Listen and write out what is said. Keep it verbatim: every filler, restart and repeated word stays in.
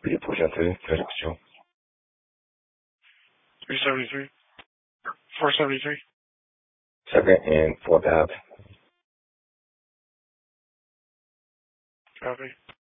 Puis prochain télé, quelle question? three seventy-three. four seventy-three. Second and fourth out. Copy.